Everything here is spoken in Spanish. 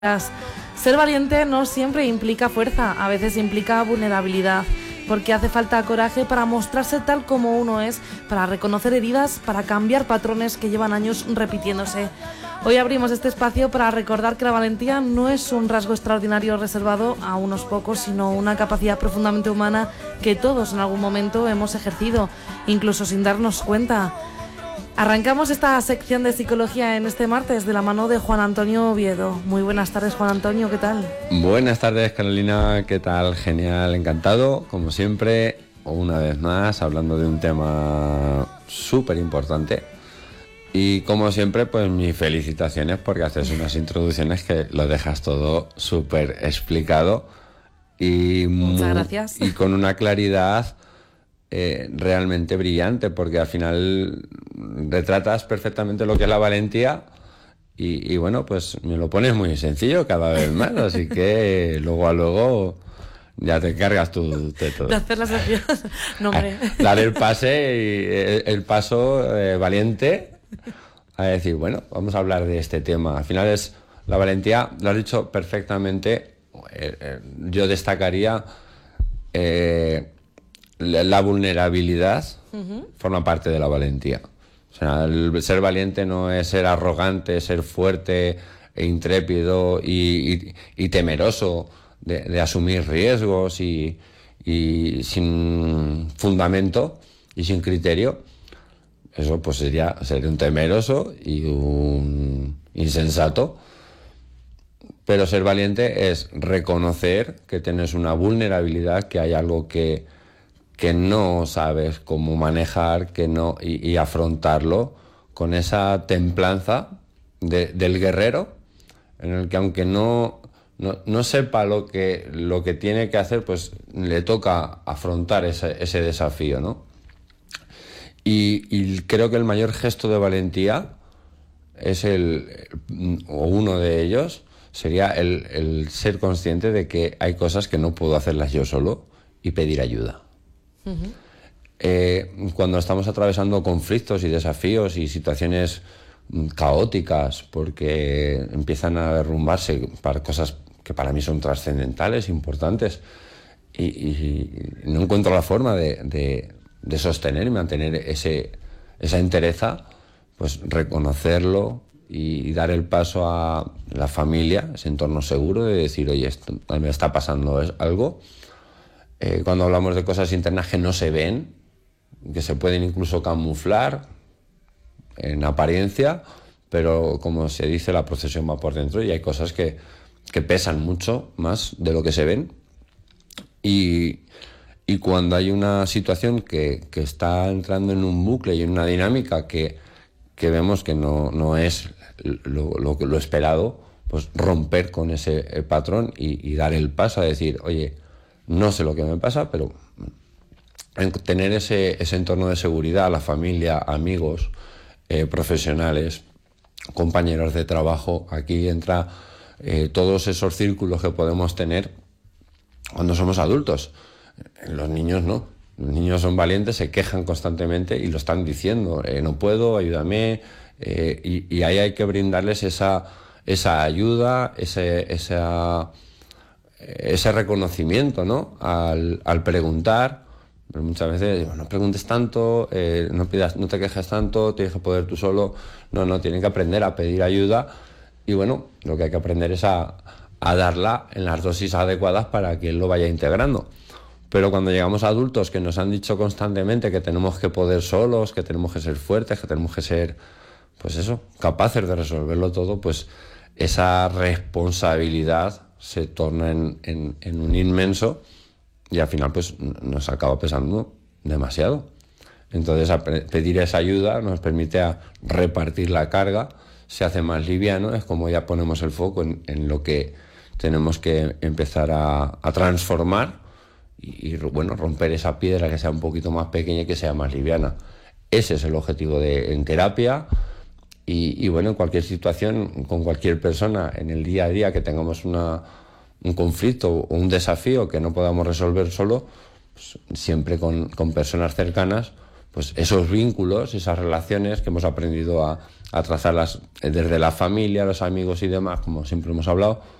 Ser valiente no siempre implica fuerza, a veces implica vulnerabilidad, porque hace falta coraje para mostrarse tal como uno es, para reconocer heridas, para cambiar patrones que llevan años repitiéndose. Hoy abrimos este espacio para recordar que la valentía no es un rasgo extraordinario reservado a unos pocos, sino una capacidad profundamente humana que todos en algún momento hemos ejercido, incluso sin darnos cuenta. Arrancamos esta sección de psicología en este martes de la mano de Juan Antonio Oviedo. Muy buenas tardes, Juan Antonio, ¿qué tal? Buenas tardes, Carolina, ¿qué tal? Genial, encantado, como siempre, una vez más, hablando de un tema súper importante. Y como siempre, pues mis felicitaciones porque haces unas introducciones que lo dejas todo súper explicado y muchas gracias. Y con una claridad realmente brillante, porque al final retratas perfectamente lo que es la valentía y bueno, pues me lo pones muy sencillo cada vez más, así que luego a luego ya te cargas tú de todo. De hacer las acciones. No, hombre. Dar el pase y el paso valiente a decir, bueno, vamos a hablar de este tema. Al final es la valentía, lo has dicho perfectamente. Yo destacaría la vulnerabilidad. Forma parte de la valentía. O sea, el ser valiente no es ser arrogante, ser fuerte e intrépido y temeroso de asumir riesgos y sin fundamento y sin criterio. Eso pues sería ser un temeroso y un insensato. Pero ser valiente es reconocer que tienes una vulnerabilidad, que hay algo que no sabes cómo manejar, y afrontarlo con esa templanza del guerrero, en el que aunque no sepa lo que tiene que hacer, pues le toca afrontar ese desafío, ¿no? Y creo que el mayor gesto de valentía es o uno de ellos, sería el ser consciente de que hay cosas que no puedo hacerlas yo solo y pedir ayuda. Cuando estamos atravesando conflictos y desafíos y situaciones caóticas porque empiezan a derrumbarse para cosas que para mí son trascendentales, importantes, y no encuentro la forma de sostener y mantener esa entereza, pues reconocerlo y dar el paso a la familia, ese entorno seguro, de decir, oye, esto me está pasando algo. Cuando hablamos de cosas internas que no se ven, que se pueden incluso camuflar en apariencia, pero como se dice, la procesión va por dentro y hay cosas que pesan mucho más de lo que se ven. Y cuando hay una situación que está entrando en un bucle y en una dinámica que vemos que no es lo esperado, pues romper con ese patrón y dar el paso a decir, oye, no sé lo que me pasa, pero tener ese entorno de seguridad, la familia, amigos, profesionales, compañeros de trabajo, aquí entra todos esos círculos que podemos tener cuando somos adultos. Los niños no. Los niños son valientes, se quejan constantemente y lo están diciendo. No puedo, ayúdame. Y ahí hay que brindarles esa ayuda, ese reconocimiento, ¿no? Al preguntar. Pero muchas veces digo, no preguntes tanto, no te quejes tanto, tienes que poder tú solo. No, tienen que aprender a pedir ayuda. Y bueno, lo que hay que aprender es a darla en las dosis adecuadas para que él lo vaya integrando. Pero cuando llegamos a adultos que nos han dicho constantemente que tenemos que poder solos, que tenemos que ser fuertes, que tenemos que ser, pues eso, capaces de resolverlo todo, pues esa responsabilidad se torna en un inmenso y al final pues nos acaba pesando demasiado. Entonces pedir esa ayuda nos permite repartir la carga, se hace más liviano, es como ya ponemos el foco en lo que tenemos que empezar a transformar y bueno, romper esa piedra que sea un poquito más pequeña y que sea más liviana. Ese es el objetivo en terapia y bueno, en cualquier situación, con cualquier persona, en el día a día que tengamos un conflicto o un desafío que no podamos resolver solo, pues, siempre con personas cercanas, pues esos vínculos, esas relaciones que hemos aprendido a trazarlas desde la familia, los amigos y demás, como siempre hemos hablado,